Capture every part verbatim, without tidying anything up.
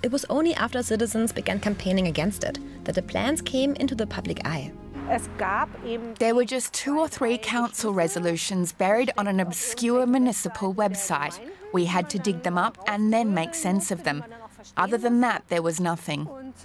it was only after citizens began campaigning against it that the plans came into the public eye. There were just two or three council resolutions buried on an obscure municipal website. We had to dig them up and then make sense of them. Other than that, there was nothing.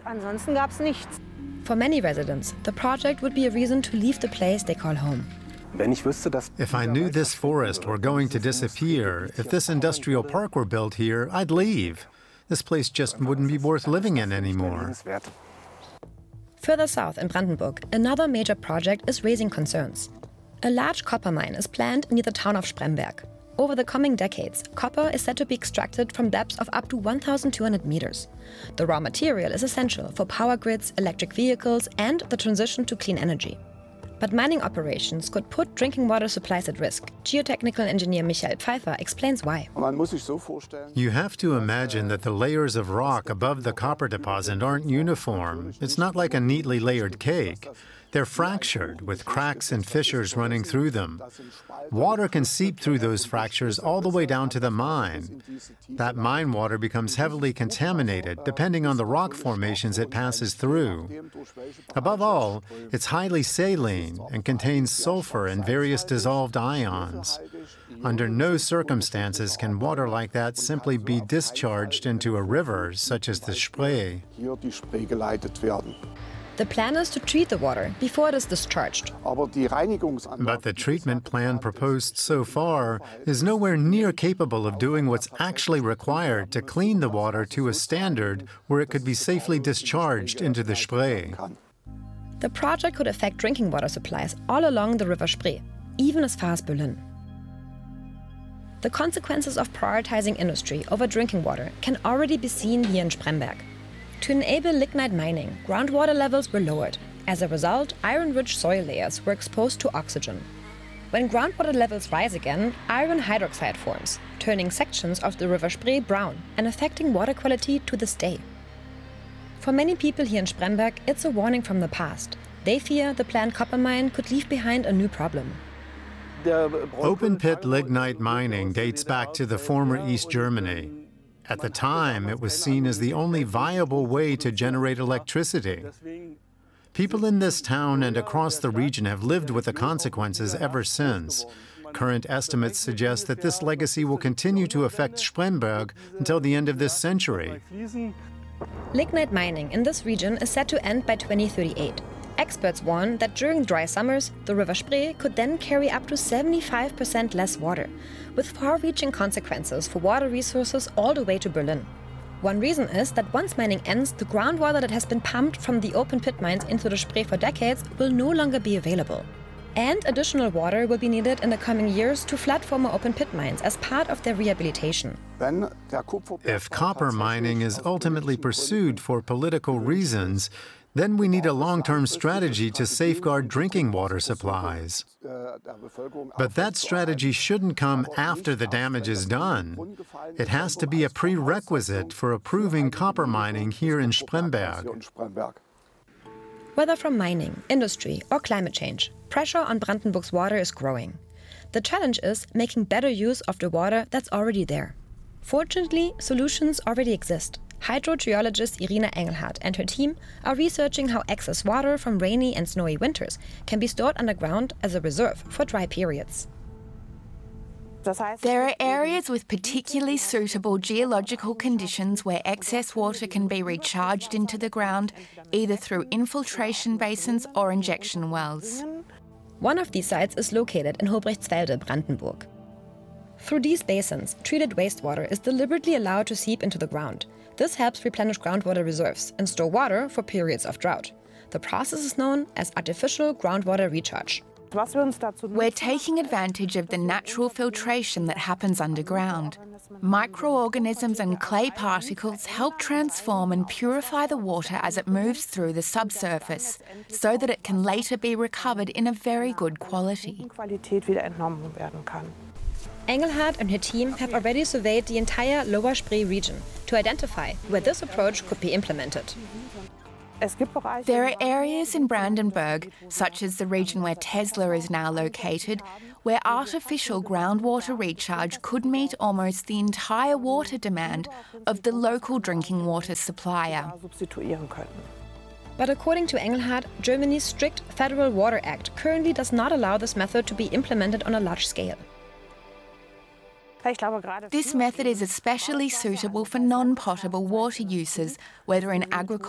For many residents, the project would be a reason to leave the place they call home. If I knew this forest were going to disappear, if this industrial park were built here, I'd leave. This place just wouldn't be worth living in anymore. Further south in Brandenburg, another major project is raising concerns. A large copper mine is planned near the town of Spremberg. Over the coming decades, copper is said to be extracted from depths of up to one thousand two hundred meters. The raw material is essential for power grids, electric vehicles, and the transition to clean energy. But mining operations could put drinking water supplies at risk. Geotechnical engineer Michael Pfeiffer explains why. You have to imagine that the layers of rock above the copper deposit aren't uniform. It's not like a neatly layered cake. They're fractured, with cracks and fissures running through them. Water can seep through those fractures all the way down to the mine. That mine water becomes heavily contaminated, depending on the rock formations it passes through. Above all, it's highly saline and contains sulfur and various dissolved ions. Under no circumstances can water like that simply be discharged into a river, such as the Spree. The plan is to treat the water before it is discharged. But the treatment plan proposed so far is nowhere near capable of doing what's actually required to clean the water to a standard where it could be safely discharged into the Spree. The project could affect drinking water supplies all along the River Spree, even as far as Berlin. The consequences of prioritizing industry over drinking water can already be seen here in Spremberg. To enable lignite mining, groundwater levels were lowered. As a result, iron-rich soil layers were exposed to oxygen. When groundwater levels rise again, iron hydroxide forms, turning sections of the River Spree brown and affecting water quality to this day. For many people here in Spremberg, it's a warning from the past. They fear the planned copper mine could leave behind a new problem. Open-pit lignite mining dates back to the former East Germany. At the time, it was seen as the only viable way to generate electricity. People in this town and across the region have lived with the consequences ever since. Current estimates suggest that this legacy will continue to affect Spremberg until the end of this century. Lignite mining in this region is set to end by twenty thirty-eight. Experts warn that during dry summers, the River Spree could then carry up to seventy-five percent less water, with far-reaching consequences for water resources all the way to Berlin. One reason is that once mining ends, the groundwater that has been pumped from the open pit mines into the Spree for decades will no longer be available. And additional water will be needed in the coming years to flood former open pit mines as part of their rehabilitation. If copper mining is ultimately pursued for political reasons, then we need a long-term strategy to safeguard drinking water supplies. But that strategy shouldn't come after the damage is done. It has to be a prerequisite for approving copper mining here in Spremberg. Whether from mining, industry, or climate change, pressure on Brandenburg's water is growing. The challenge is making better use of the water that's already there. Fortunately, solutions already exist. Hydrogeologist Irina Engelhardt and her team are researching how excess water from rainy and snowy winters can be stored underground as a reserve for dry periods. There are areas with particularly suitable geological conditions where excess water can be recharged into the ground, either through infiltration basins or injection wells. One of these sites is located in Hobrechtswälde, Brandenburg. Through these basins, treated wastewater is deliberately allowed to seep into the ground. This helps replenish groundwater reserves and store water for periods of drought. The process is known as artificial groundwater recharge. We're taking advantage of the natural filtration that happens underground. Microorganisms and clay particles help transform and purify the water as it moves through the subsurface, so that it can later be recovered in a very good quality. Engelhardt and her team have already surveyed the entire Lower Spree region to identify where this approach could be implemented. There are areas in Brandenburg, such as the region where Tesla is now located, where artificial groundwater recharge could meet almost the entire water demand of the local drinking water supplier. But according to Engelhardt, Germany's strict Federal Water Act currently does not allow this method to be implemented on a large scale. This method is especially suitable for non-potable water uses, whether in agriculture